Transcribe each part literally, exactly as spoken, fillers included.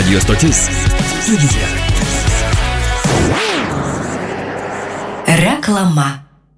Radio stotis Studija. Reklama.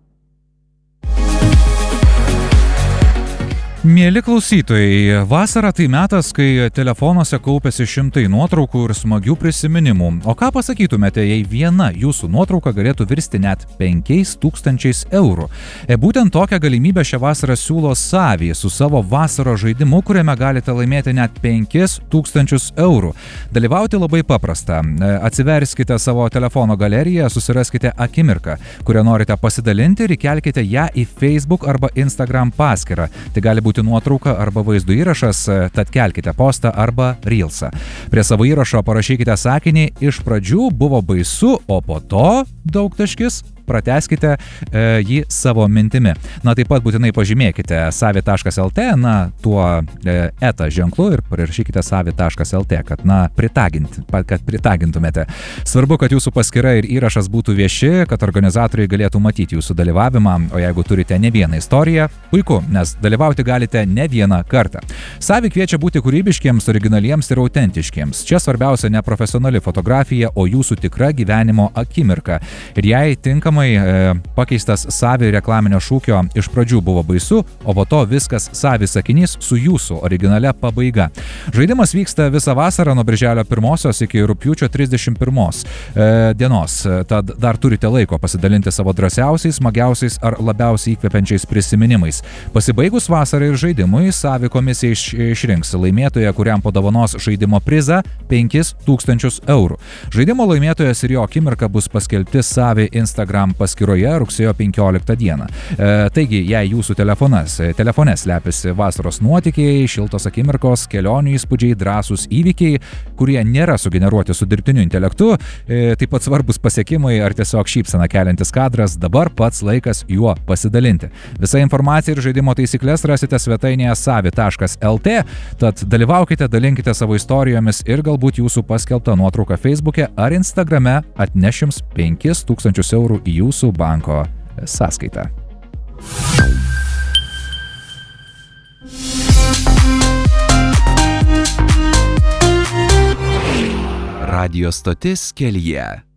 Mieli klausytojai, vasara tai metas, kai telefonuose kaupiasi šimtai nuotraukų ir smagių prisiminimų. O ką pasakytumėte, jei viena jūsų nuotrauka galėtų virsti net penkiais tūkstančiais eurų? E, būtent tokią galimybę šią vasarą siūlo Savi su savo vasaros žaidimu, kuriame galite laimėti net penkis tūkstančius eurų. Dalyvauti labai paprasta. Atsiverskite savo telefono galeriją, susiraskite akimirką, kurią norite pasidalinti ir įkelkite ją į Facebook arba Instagram paskyrą. Tai gali būti nuotrauka arba vaizdo įrašas, tad kelkite postą arba reelsą. Prie savo įrašo parašykite sakinį: iš pradžių buvo baisu, o po to daugtaškis. Pratęskite e, jį savo mintimi. Na, taip pat būtinai pažymėkite savi taškas el te, na, tuo e, eta ženklu ir parašykite savi taškas el te, kad, na, pritagint, kad pritagintumėte. Svarbu, kad jūsų paskyra ir įrašas būtų vieši, kad organizatoriai galėtų matyti jūsų dalyvavimą, o jeigu turite ne vieną istoriją, puiku, nes dalyvauti galite ne vieną kartą. Savi kviečia būti kūrybiškiems, originaliems ir autentiškiems. Čia svarbiausia ne profesionali fotografija, o jūsų tikra gyvenimo akimirka. Ir jei tinkamai pakeistas Savi reklaminio šūkio "iš pradžių buvo baisu, o po to viskas" Savi sakinys su jūsų originalia pabaiga. Žaidimas vyksta visą vasarą nuo birželio pirmosios iki rugpjūčio trisdešimt pirmos e, dienos. Tad dar turite laiko pasidalinti savo drąsiausiais, smagiausiais ar labiausiai įkvepiančiais prisiminimais. Pasibaigus vasarai ir žaidimui, Savi komisija iš, išrinks laimėtoją, kuriam padovanos žaidimo prizą penkis tūkstančius eurų. Žaidimo laimėtojas ir jo akimirka bus paskelbti Savi Instagram paskyroje rugsėjo penkioliktą dieną. E, taigi, jei jūsų telefonas, telefone slepiasi vasaros nuotykiai, šiltos akimirkos, kelionių įspūdžiai, drąsūs įvykiai, kurie nėra sugeneruoti su dirbtiniu intelektu, e, taip pat svarbus pasiekimai ar tiesiog šypsena keliantis kadras, dabar pats laikas juo pasidalinti. Visą informaciją ir žaidimo taisyklės rasite svetainėje savi taškas el te, tad dalyvaukite, dalinkite savo istorijomis ir galbūt jūsų paskelbta nuotrauka Facebook'e ar Instagrame atneš jums penkis tūkstančius eurų į jūsų banko sąskaitą. Radio stotis kelyje.